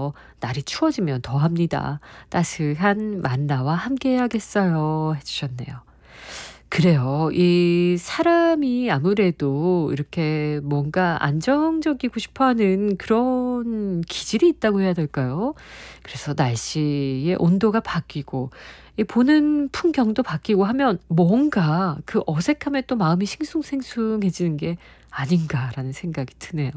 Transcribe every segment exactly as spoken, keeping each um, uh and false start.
같아요. 날이 추워지면 더합니다. 따스한 만나와 함께 해야겠어요. 해주셨네요. 그래요. 이 사람이 아무래도 이렇게 뭔가 안정적이고 싶어하는 그런 기질이 있다고 해야 될까요? 그래서 날씨의 온도가 바뀌고 이 보는 풍경도 바뀌고 하면 뭔가 그 어색함에 또 마음이 싱숭생숭해지는 게 아닌가라는 생각이 드네요.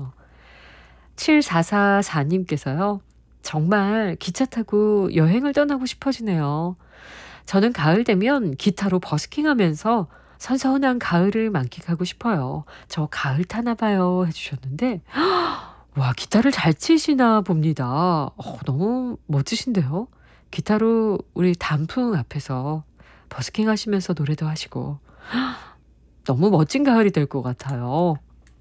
칠사사사님께서요. 정말 기차 타고 여행을 떠나고 싶어지네요. 저는 가을 되면 기타로 버스킹하면서 선선한 가을을 만끽하고 싶어요. 저 가을 타나 봐요. 해주셨는데 와 기타를 잘 치시나 봅니다. 어, 너무 멋지신데요. 기타로 우리 단풍 앞에서 버스킹 하시면서 노래도 하시고 너무 멋진 가을이 될 것 같아요.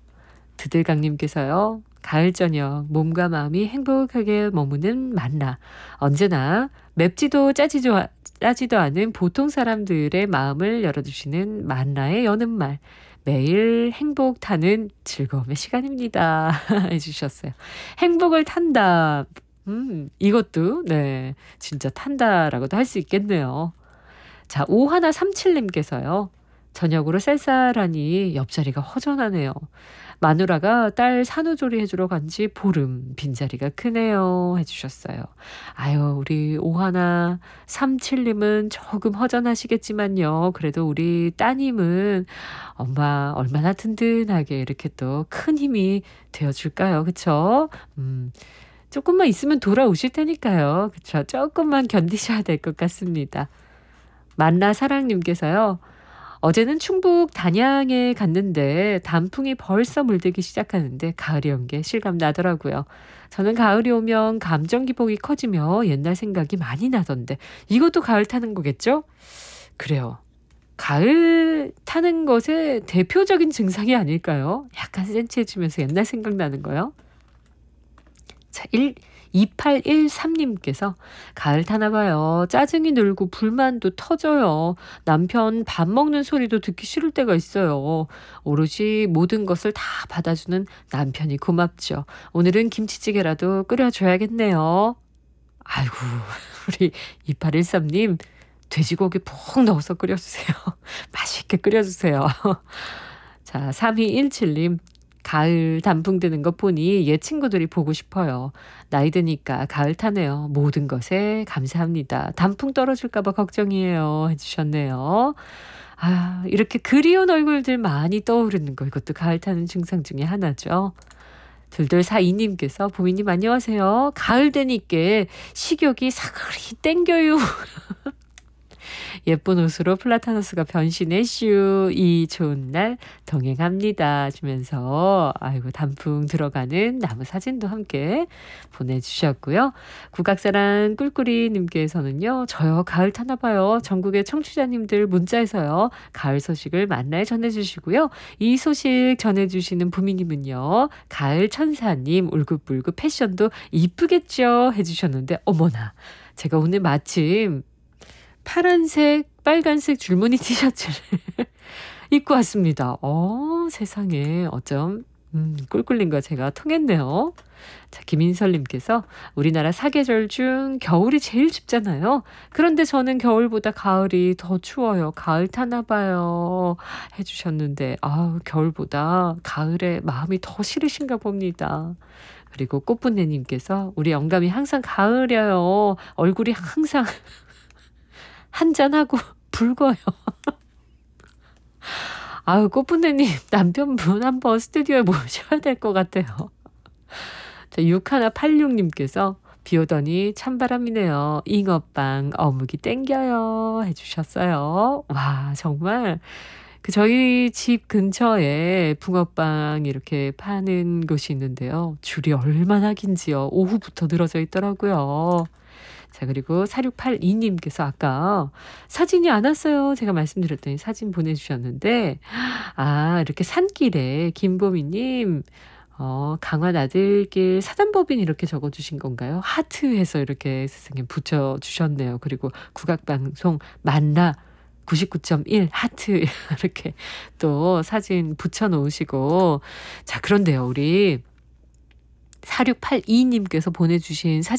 드들강님께서요. 가을 저녁 몸과 마음이 행복하게 머무는 만나. 언제나 맵지도 짜지도, 짜지도 않은 보통 사람들의 마음을 열어주시는 만나의 여는 말. 매일 행복 타는 즐거움의 시간입니다. 해주셨어요. 행복을 탄다. 음, 이것도 네 진짜 탄다라고도 할 수 있겠네요. 자, 오일삼칠님께서요. 저녁으로 쌀쌀하니 옆자리가 허전하네요. 마누라가 딸 산후조리 해주러 간지 보름 빈자리가 크네요. 해주셨어요. 아유 우리 오일삼칠님은 조금 허전하시겠지만요. 그래도 우리 따님은 엄마 얼마나 든든하게 이렇게 또 큰 힘이 되어줄까요? 그쵸? 음, 조금만 있으면 돌아오실 테니까요. 그쵸? 조금만 견디셔야 될 것 같습니다. 만나사랑님께서요. 어제는 충북 단양에 갔는데 단풍이 벌써 물들기 시작하는데 가을이 온 게 실감 나더라고요. 저는 가을이 오면 감정 기복이 커지며 옛날 생각이 많이 나던데 이것도 가을 타는 거겠죠? 그래요. 가을 타는 것의 대표적인 증상이 아닐까요? 약간 센치해지면서 옛날 생각나는 거요. 자, 이팔일삼님께서 가을 타나 봐요. 짜증이 늘고 불만도 터져요. 남편 밥 먹는 소리도 듣기 싫을 때가 있어요. 오롯이 모든 것을 다 받아주는 남편이 고맙죠. 오늘은 김치찌개라도 끓여줘야겠네요. 아이고 우리 이팔일삼님 돼지고기 푹 넣어서 끓여주세요. 맛있게 끓여주세요. 자, 삼이일칠님 가을 단풍 드는 것 보니 옛 친구들이 보고 싶어요. 나이 드니까 가을 타네요. 모든 것에 감사합니다. 단풍 떨어질까 봐 걱정이에요. 해주셨네요. 아, 이렇게 그리운 얼굴들 많이 떠오르는 거 이것도 가을 타는 증상 중에 하나죠. 둘둘사이님께서 보미님 안녕하세요. 가을 되니까 식욕이 사그리 땡겨요. 예쁜 옷으로 플라타너스가 변신해 슈. 이 좋은 날 동행합니다 하시면서 아이고 단풍 들어가는 나무 사진도 함께 보내주셨고요. 국악사랑 꿀꿀이님께서는요. 저요 가을 타나 봐요. 전국의 청취자님들 문자에서요. 가을 소식을 만나에 전해주시고요. 이 소식 전해주시는 부미님은요. 가을 천사님 울긋불긋 패션도 이쁘겠죠 해주셨는데 어머나 제가 오늘 마침 파란색, 빨간색 줄무늬 티셔츠를 입고 왔습니다. 어, 세상에 어쩜 음, 꿀꿀님과 제가 통했네요. 자, 김인설님께서 우리나라 사계절 중 겨울이 제일 춥잖아요. 그런데 저는 겨울보다 가을이 더 추워요. 가을 타나 봐요. 해주셨는데 아, 겨울보다 가을에 마음이 더 싫으신가 봅니다. 그리고 꽃분내님께서 우리 영감이 항상 가을이에요. 얼굴이 항상 한잔하고 붉어요. 아유 꽃분내님 남편분 한번 스튜디오에 모셔야 될 것 같아요. 자, 육일팔육님께서 비 오더니 찬바람이네요. 잉어빵 어묵이 땡겨요 해주셨어요. 와 정말 그 저희 집 근처에 붕어빵 이렇게 파는 곳이 있는데요. 줄이 얼마나 긴지요. 오후부터 늘어져 있더라고요. 자, 그리고 사육팔이님께서 아까 사진이 안 왔어요. 제가 말씀드렸더니 사진 보내주셨는데, 아, 이렇게 산길에 김보미님, 어, 강화 나들길 사단법인 이렇게 적어주신 건가요? 하트해서 이렇게 선생님 붙여주셨네요. 그리고 국악방송 만나 구십구 점 일 하트 이렇게 또 사진 붙여놓으시고, 자, 그런데요, 우리 사육팔이님께서 보내주신 사진